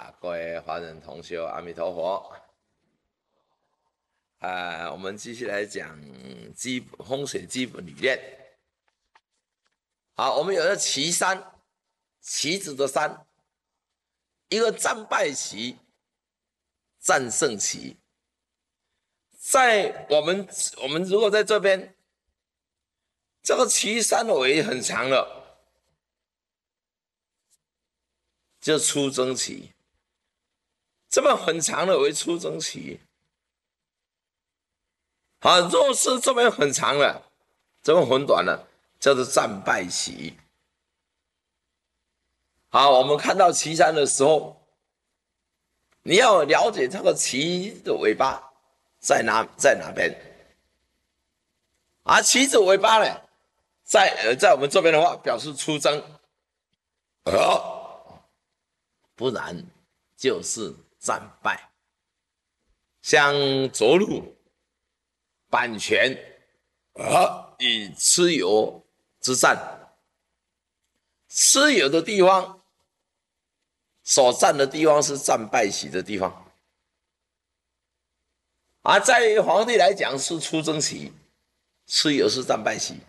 各位华人同修，阿弥陀佛。我们继续来讲风水基本理念。好，我们有个旗山，旗子的山，一个战败旗，战胜旗。在我们如果在这边，这个旗山尾很长了，就出征旗。这么很长的为出征旗。好，若是这边很长了，这边很短了，叫做战败旗。好，我们看到旗山的时候，你要了解这个旗的尾巴在哪边。旗子尾巴呢，在我们这边的话，表示出征，不然就是战败。像涿鹿、阪泉与蚩尤之战，蚩尤的地方所占的地方是战败旗的地方，在于皇帝来讲是出征旗，蚩尤是战败旗。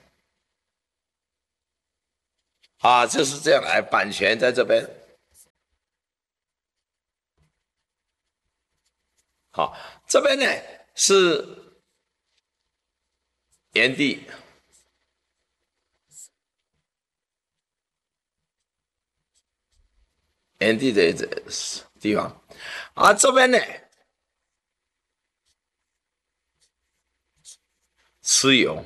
就是这样来，阪泉在这边。好，这边呢是炎帝，炎帝的地方。这边呢蚩尤，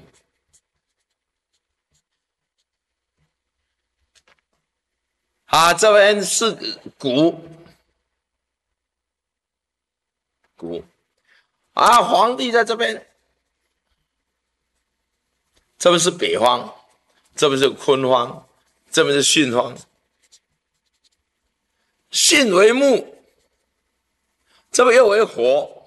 这边是谷，皇帝在这边，这边是北方，这边是坤方，这边是巽方。巽为木，这边又为火，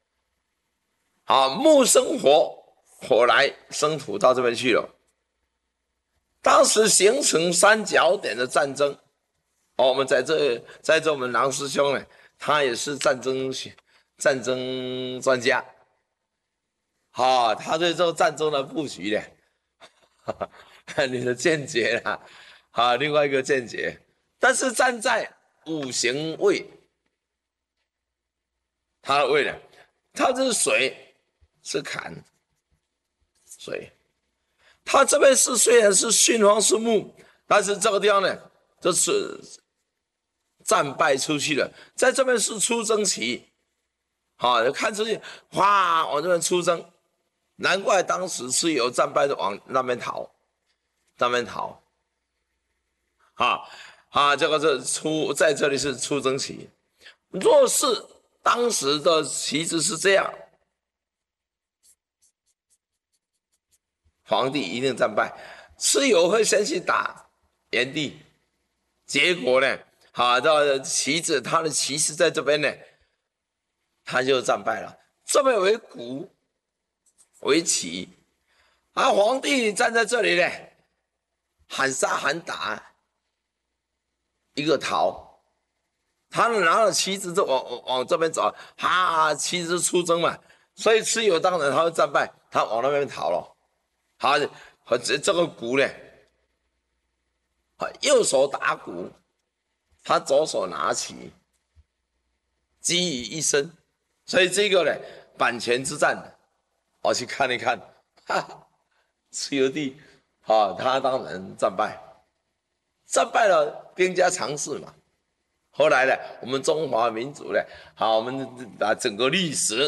木生火，火来生土到这边去了。当时形成三角点的战争。我们在这我们郎师兄呢，他也是战争专家。他对这个战争的布局呢，你的见解啦，另外一个见解。但是站在五行位，它的位呢，它是水，是坎水。它这边虽然是巽方是木，但是这个地方呢，就是战败出去了。在这边是出征旗，看出去，往这边出征。难怪当时蚩尤战败的往那边逃，这个是在这里是出征旗。若是当时的旗子是这样，皇帝一定战败，蚩尤会先去打炎帝，结果呢，到旗子，他的旗势在这边呢，他就战败了。这边为谷，为旗，皇帝站在这里呢，喊杀喊打，一个逃，他拿了旗子就往这边走，旗子出征嘛，所以蚩尤当然他会战败，他往那边逃了。这个鼓呢，右手打鼓，他左手拿旗，集于一身。所以这个呢，阪泉之战，我去看一看，蚩尤帝，他当然战败了，兵家常事嘛。后来呢，我们中华民族呢，我们把整个历史，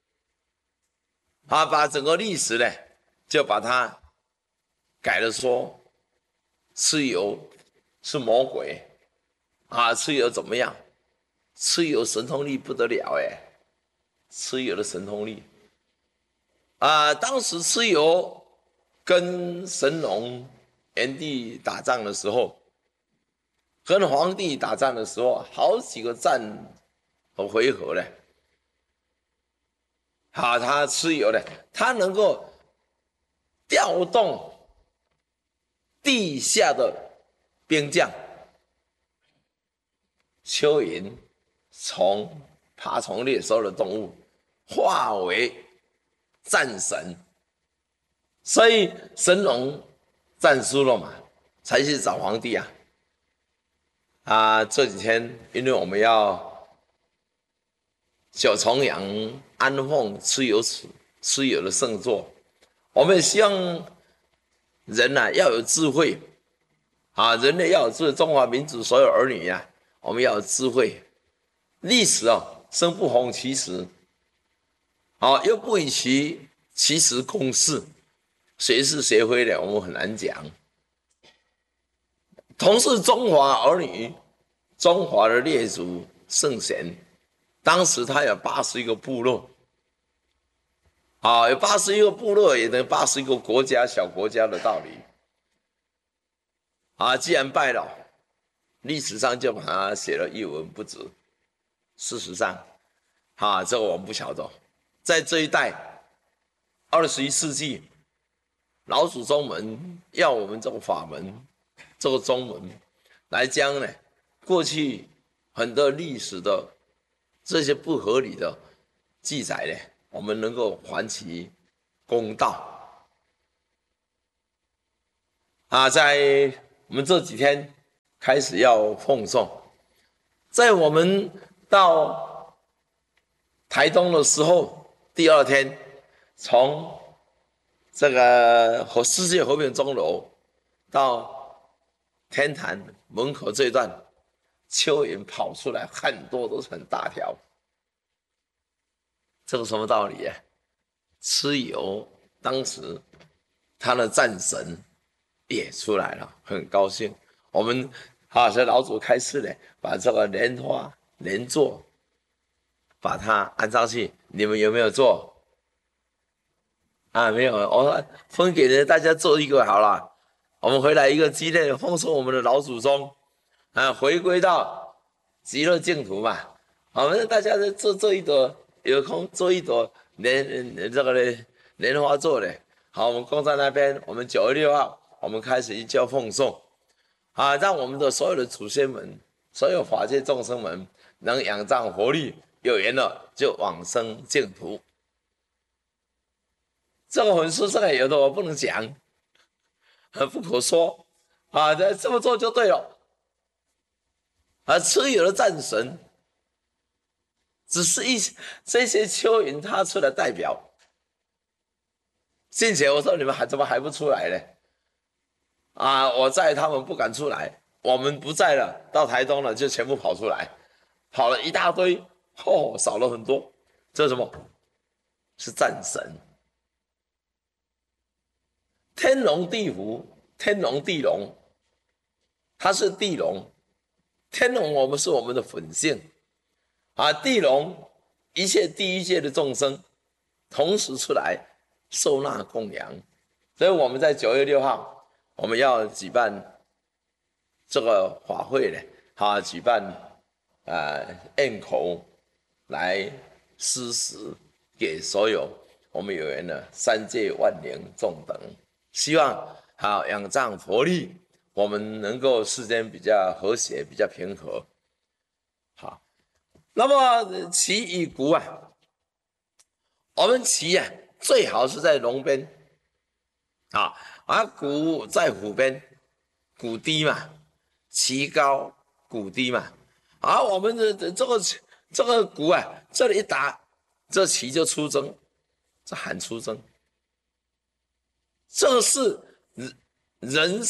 呢，就把它改了，说蚩尤是魔鬼，蚩尤怎么样？蚩尤神通力不得了蚩尤的神通力当时蚩尤跟神农、炎帝打仗的时候，跟皇帝打仗的时候，好几个战和回合呢。他蚩尤呢，他能够调动地下的兵将，蚯蚓、 从爬虫猎兽的动物化为战神，所以神龙战输了嘛，才去找皇帝啊！这几天因为我们要九重阳、安奉、蚩尤的圣座，我们也希望人要有智慧人类要有智慧，中华民族所有儿女我们要有智慧。历史生不逢其时，又不以其时共事，谁是谁非的，我们很难讲。同是中华儿女，中华的列祖圣贤，当时他有81个部落，有81个部落，也等于81个国家，小国家的道理。既然败了，历史上就把它写了一文不值。事实上，这个我们不晓得，在这一代，21世纪，老祖宗们要我们这个法门，这个宗门，来将过去很多历史的这些不合理的记载我们能够还其公道。在我们这几天开始要奉送，在我们到台东的时候，第2天从这个世界和平钟楼到天坛门口这一段，蚯蚓跑出来，很多都是很大条。这个什么道理蚩尤当时他的战神也出来了，很高兴。我们所以老祖开示把这个莲花莲座把它安上去，你们有没有做？没有，我分给大家做一个好了。我们回来一个纪念，奉送我们的老祖宗回归到极乐净土嘛。我们大家做一朵，有空做一朵这个莲花座好，我们供在那边。我们9月6号，我们开始一教奉送让我们的所有的祖先们，所有法界众生们能仰仗佛力，有缘了就往生净土。这个很殊胜有的我不能讲，不可说这么做就对了。蚩尤的战神只是这些蚯蚓他出来代表。并且我说你们怎么还不出来呢？我在他们不敢出来，我们不在了，到台东了就全部跑出来，跑了一大堆，少了很多。这是什么？是战神。天龙地虎，天龙地龙，他是地龙。天龙我们是我们的本性地龙一切第一界的众生同时出来受纳供养。所以我们在9月6号我们要举办这个法会举办宴口来施食给所有我们有缘的3界万灵众等，希望仰仗佛力，我们能够世间比较和谐，比较平和。好，那么旗与鼓我们旗最好是在龙边鼓在虎边，鼓低嘛，旗高鼓低嘛。我们的这个鼓这里一打，这旗就出征，这喊出征。这是人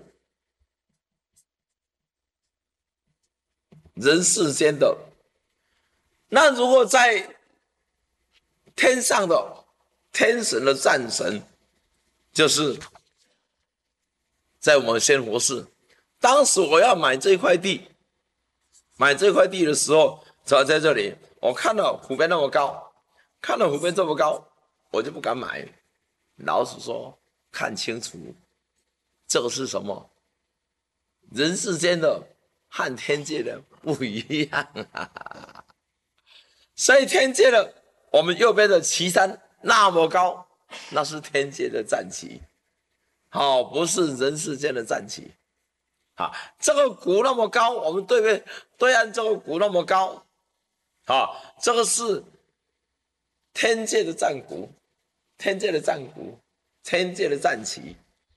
世间的。那如果在天上的天神的战神，就是在我们仙佛寺。当时我要买这块地的时候，在这里我看到湖边那么高，看到湖边这么高，我就不敢买。老师说看清楚，这个是什么？人世间的和天界的不一样所以天界的我们右边的旗山那么高，那是天界的战旗不是人世间的战旗这个鼓那么高，我们对岸这个鼓那么高， 好，这个是天界的战鼓，天界的战鼓，天界的战旗，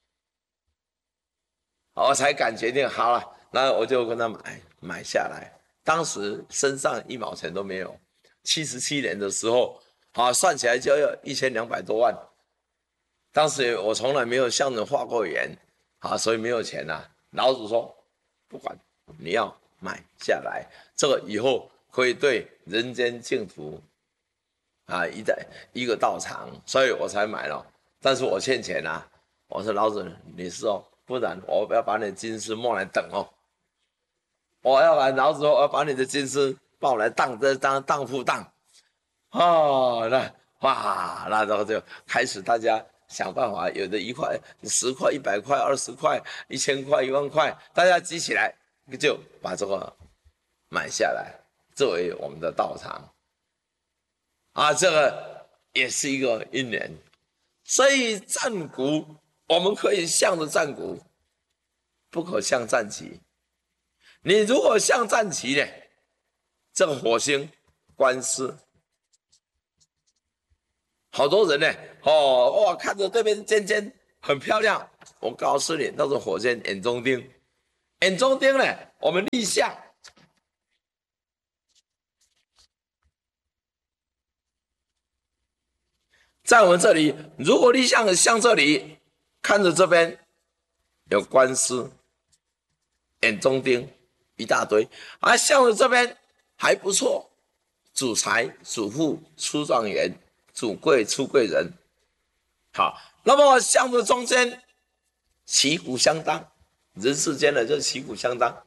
我才敢决定好了，那我就跟他买下来。当时身上1毛钱都没有，77年的时候，算起来就要1200多万。当时我从来没有向人化过缘，所以没有钱啊。老子说，不管你要买下来，这个以后可以对人间净土一个道场，所以我才买了。但是我欠钱啊，我说老子你是不然我要把你的金丝摸来等哦。我要把老子说，我要把你的金丝抱来当夫当。那然后就开始大家想办法，有的1块、10块、100块、20块、1000块、1万块，大家集起来就把这个买下来，作为我们的道场。这个也是一个因缘。所以战鼓我们可以向着战鼓，不可向战旗。你如果向战旗呢，这个火星官司，好多人呢，看着对面尖尖很漂亮，我告诉你，那是火箭眼中钉。眼中钉呢，我们立项，在我们这里，如果立项向这里，看着这边有官司，眼中钉一大堆，向着这边还不错，主财、主富、出状元、主贵、出贵人。好，那么向着中间旗鼓相当，人世间的就旗鼓相当。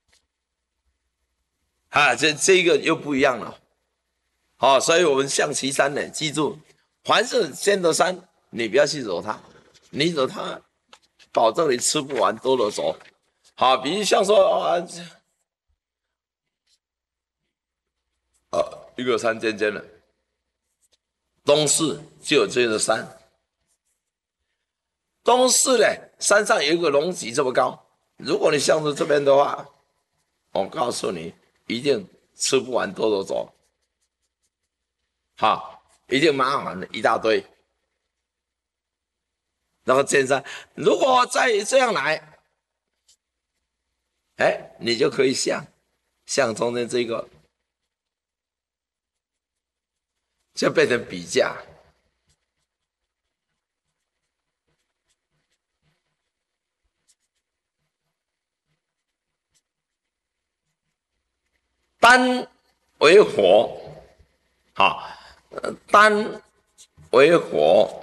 这个又不一样了。所以我们象棋山呢，记住，凡是先得山，你不要去惹它，你惹它，保证你吃不完兜着走。比如像说一个山尖尖的，东市就有这个山，东市呢山上有一个龙脊这么高，如果你向着这边的话，我告诉你，一定吃不完兜着走。一定麻烦了一大堆。然后尖山，如果再这样来，你就可以向中间这个，就变成比价。单为火，单为火，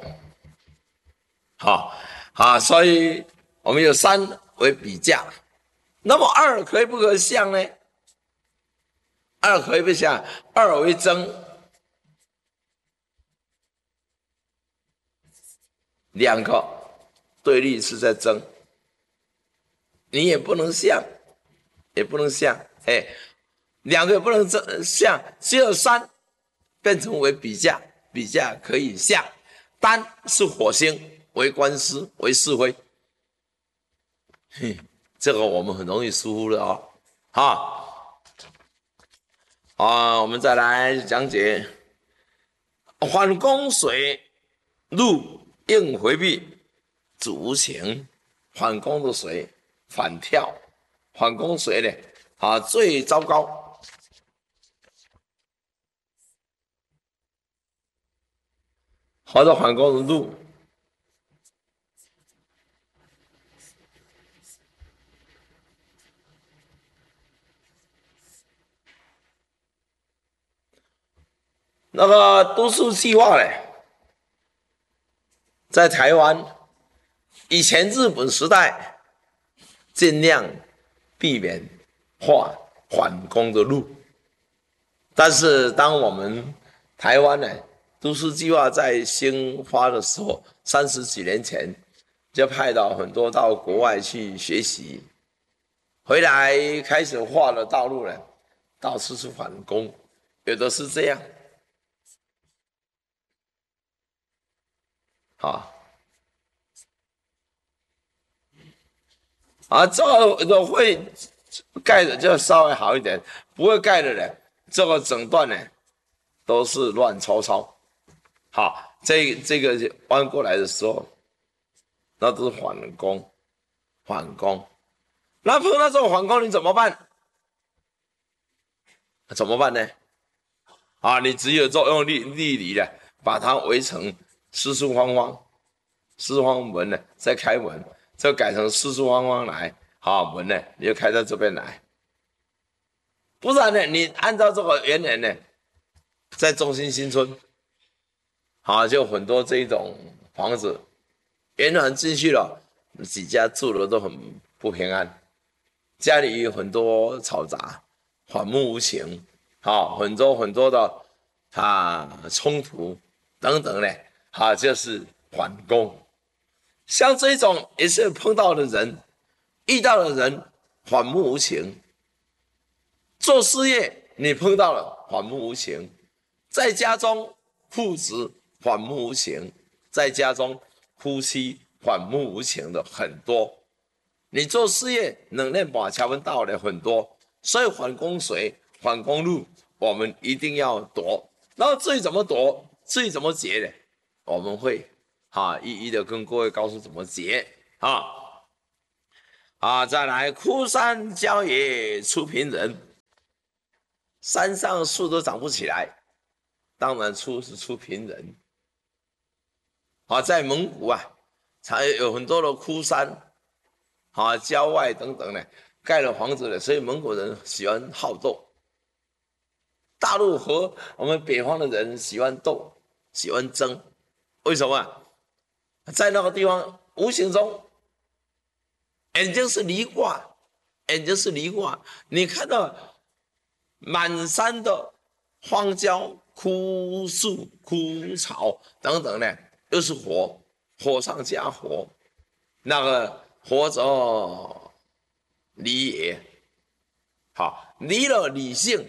所以我们有3为比价。那么2可以不可以向呢？2可以不向，2为争，2个对立是在争，你也不能向，也不能向，2个也不能向，只有3变成为比价，比价可以向。单是火星为官司为是非，这个我们很容易疏忽了我们再来讲解反攻水入应回避主无情，反攻的水反跳，反攻水呢最糟糕。或者反攻的入，那个都市计划呢，在台湾以前日本时代尽量避免画反攻的路，但是当我们台湾呢都市计划在兴发的时候，30几年前就派到很多到国外去学习，回来开始画的道路呢，到处是反攻，有的是这样，这个会盖的就稍微好一点，不会盖的人这个整段呢都是乱糟糟。好，这个弯过来的时候，那都是反攻，反攻。那碰到这种反攻，你怎么办？怎么办呢？啊，你只有用力离呢，把它围成四四方方，四四方门呢，再开门，再改成四四方方来，好门呢，你就开到这边来。不然呢，你按照这个原理呢，在中心新村，好，就很多这种房子，原来进去了，几家住的都很不平安，家里有很多嘈杂，反目无情，好，很多的冲突等等呢，就是反攻。像这种也是碰到的人，遇到的人反目无情。做事业你碰到了反目无情，在家中父子反目无情，在家中夫妻反目无情的很多。你做事业能量把桥门道的很多，所以反攻水、反攻路，我们一定要躲。然后至于怎么躲，至于怎么解呢？我们会一一的跟各位告诉怎么解再来，枯山郊野出贫人。山上树都长不起来，当然出贫人。在蒙古才有很多的枯山，郊外等等呢，盖了房子了，所以蒙古人喜欢好斗。大陆和我们北方的人喜欢斗，喜欢争，为什么？在那个地方无形中，眼睛是离卦，眼睛是离卦，你看到满山的荒郊、枯树、枯草等等呢，又是火，火上加火，那个火着离也，离了理性，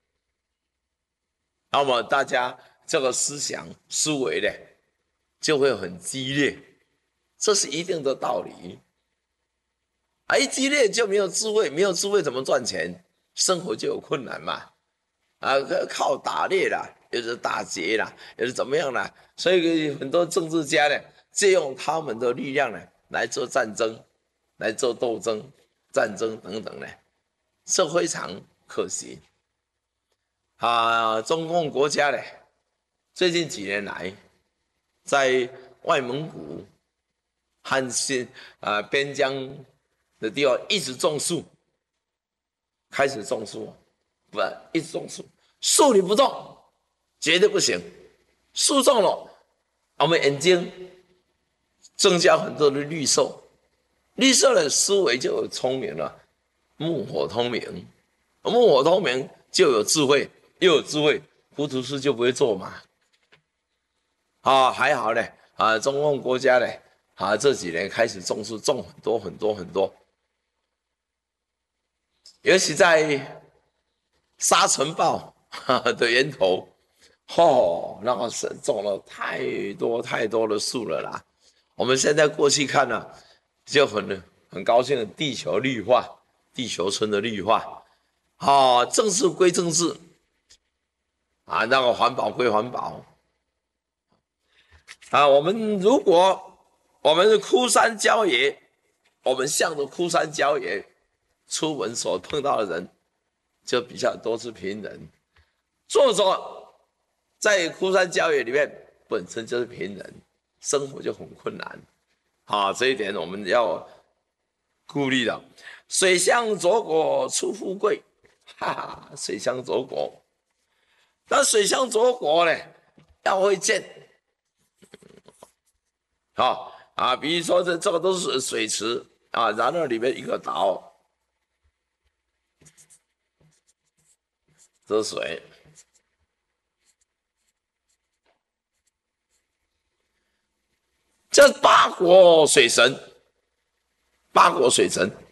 那么大家这个思想思维呢，就会很激烈，这是一定的道理。一激烈就没有智慧，没有智慧怎么赚钱？生活就有困难嘛。靠打猎啦，又是打劫啦，又是怎么样啦？所以很多政治家呢，借用他们的力量呢，来做战争，来做斗争、战争等等呢，这非常可惜。中共国家呢，最近几年来，在外蒙古、汉新边疆的地方一直种树，开始种树，不一直种树，树你不种绝对不行，树种了，我们眼睛增加很多的绿色，绿色的思维就有聪明了，木火通明，木火通明就有智慧，又有智慧，糊涂事就不会做嘛。还好呢，中共国家呢，这几年开始种树，种很多很多很多，尤其在沙尘暴的源头，那个是种了太多太多的树了啦。我们现在过去看呢，就很高兴的地球绿化，地球村的绿化，政治归政治，那个环保归环保。我们如果我们是枯山郊野，我们向着枯山郊野出门所碰到的人，就比较多是贫人。作者在枯山郊野里面本身就是贫人，生活就很困难。这一点我们要顾虑的。水乡左国出富贵，水乡左国。但水乡左国呢，要会建。比如说这个都是水池然后里面一个岛，这是水，这八国水神，八国水神